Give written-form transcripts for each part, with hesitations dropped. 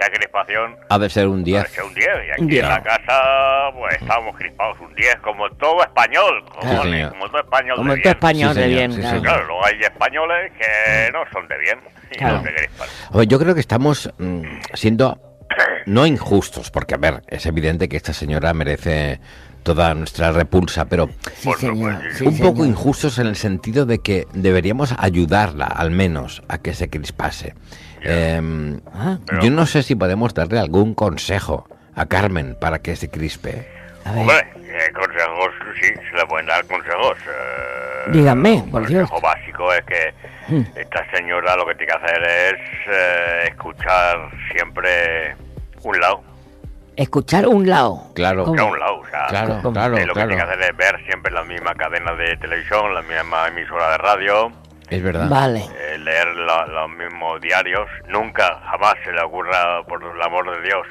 esa crispación Ha de ser un 10. parece un 10. Y aquí en la casa, pues estamos crispados un 10, como todo español. Sí, señor. Como todo español Como de en bien. todo español Sí, de señor, bien. sí, claro. señor. Claro, luego hay españoles que no son de bien y Claro. no se crispan. Oye, yo creo que estamos siendo no injustos, porque a ver, es evidente que esta señora merece toda nuestra repulsa, pero Sí, señor. Sí, un poco señor. injustos en el sentido de que deberíamos ayudarla, al menos, a que se crispase. Yo no sé si podemos darle algún consejo a Carmen para que se crispe. A ver, Hombre, consejos, sí, se le pueden dar consejos. Dígame, Un por Dios. consejo básico es que esta señora lo que tiene que hacer es escuchar siempre un lado. escuchar un lado. Claro. ¿Cómo? No un lado, o sea, Claro, ¿cómo? claro, lo que tiene que claro. hacer es ver siempre la misma cadena de televisión, la misma emisora de radio, Es verdad. Vale. leer los mismos diarios. Nunca, jamás se le ocurra, por el amor de Dios,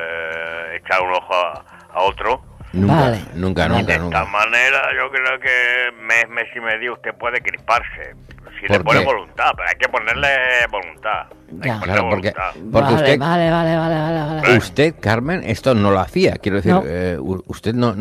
echar un ojo a otro. Nunca, Vale. nunca, Vale. nunca, De esta nunca. manera yo creo que mes y medio usted puede crisparse. Si ¿Por le pone qué? voluntad, pero hay que ponerle voluntad. Hay que Ya. ponerle Claro, porque, voluntad. porque Vale, usted, vale. usted, Carmen, esto no lo hacía. Quiero decir, No. usted no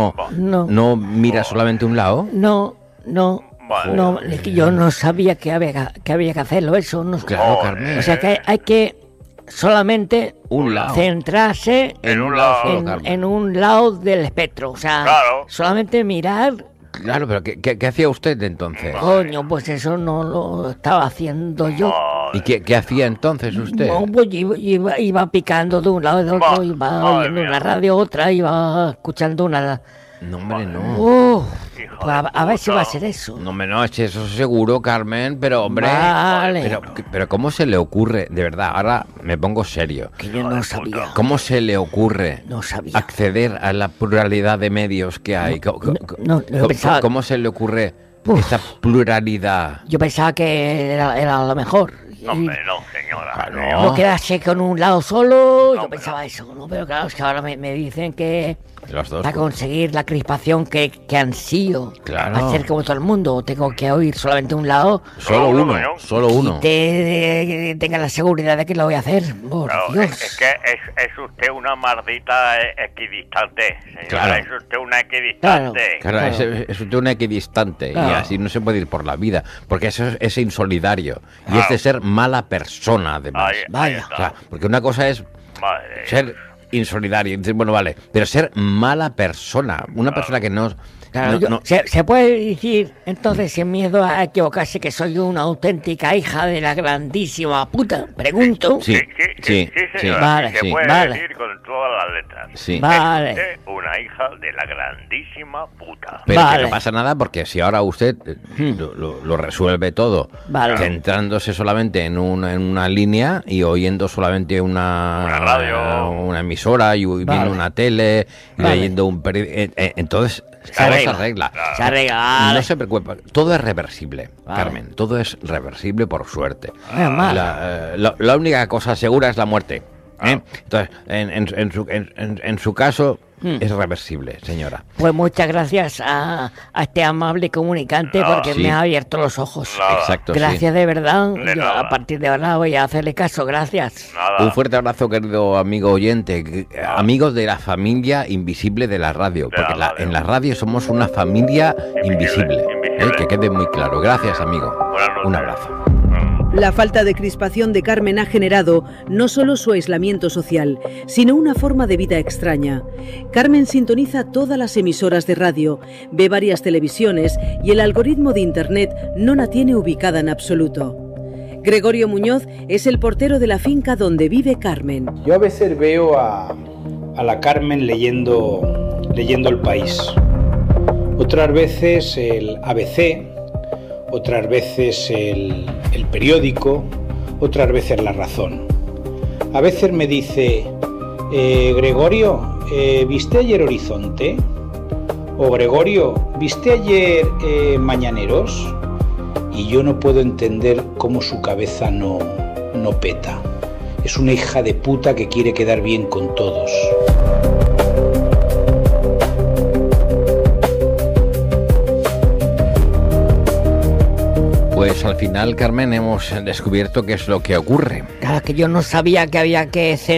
No. mira solamente un lado. No. Vale. No, es que yo no sabía que había que hacerlo, eso. No. Claro, Oh, Carmen. O sea que hay que solamente Un lado. centrarse En un lado solo, en, Carmen. en un lado del espectro. O sea, Claro. solamente mirar. Claro, pero ¿qué hacía usted entonces? Coño, pues eso no lo estaba haciendo yo. ¿Y qué hacía entonces usted? No, pues iba picando de un lado y de otro, Va, iba madre oyendo mía. una radio, otra, iba escuchando una. No, hombre, no. Hijo Pues a de ver si puta. va a ser eso. No, hombre, no, es que eso seguro, Carmen, pero hombre... Vale. Pero ¿cómo se le ocurre? De verdad, ahora me pongo serio. Que yo no sabía. ¿Cómo se le ocurre No sabía. acceder a la pluralidad de medios que hay? No, pensaba- ¿Cómo se le ocurre Uf. esta pluralidad? Yo pensaba que era lo mejor. No, hombre, no, señora. Ah, no. No quedarse con un lado solo, yo hombre, pensaba eso, ¿no? Pero claro, es que ahora me dicen que Los dos. para conseguir la crispación que ansío, Claro. hacer como todo el mundo, tengo que oír solamente un lado Solo Solo uno, uno, ¿no? solo uno. tenga la seguridad de que lo voy a hacer. Por Claro, Dios. es que es usted una maldita equidistante, señora. Claro. Es usted una equidistante. Claro, Claro. es usted un equidistante y Claro. así no se puede ir por la vida, porque eso es insolidario y es Claro. de ser mala persona, además. Ahí Vaya. está. O sea, porque una cosa es Madre. ser insolidario, y decir, bueno, vale, pero ser mala persona, una persona que no... Claro, no- yo- no- se puede decir entonces sin miedo a equivocarse que soy una auténtica hija de la grandísima puta. Pregunto. Sí, sí, señora. Vale, Se sí, puede vale. decir con todas las letras. Sí. Vale. Es usted una hija de la grandísima puta. Pero Vale. que no pasa nada porque si ahora usted lo resuelve todo, Vale. centrándose solamente en una línea y oyendo solamente Una radio. una emisora y viendo Vale. una tele y Vale. leyendo un periódico, entonces Se todo arregla. se arregla. Se arregla. No se preocupe, todo es reversible, Vale. Carmen, todo es reversible por suerte. Menos mal. La única cosa segura es la muerte. Entonces, en su caso, es reversible, señora. Pues muchas gracias a este amable comunicante porque Sí. me ha abierto los ojos. Nada. Exacto, sí. Gracias de verdad. De Yo nada. a partir de ahora voy a hacerle caso. Gracias. Nada. Un fuerte abrazo, querido amigo oyente, amigo de la familia invisible de la radio, De porque la radio. en la radio somos una familia invisible, Invisible. que quede muy claro. Gracias, amigo. Buenas noches. Un abrazo. La falta de crispación de Carmen ha generado no solo su aislamiento social, sino una forma de vida extraña. Carmen sintoniza todas las emisoras de radio, ve varias televisiones y el algoritmo de Internet no la tiene ubicada en absoluto. Gregorio Muñoz es el portero de la finca donde vive Carmen. Yo a veces veo a la Carmen leyendo El País. Otras veces el ABC, otras veces el periódico, otras veces La Razón. A veces me dice, Gregorio, ¿viste ayer Horizonte? O Gregorio, ¿viste ayer Mañaneros? Y yo no puedo entender cómo su cabeza no peta. Es una hija de puta que quiere quedar bien con todos. Pues al final, Carmen, hemos descubierto qué es lo que ocurre. Claro que yo no sabía que había que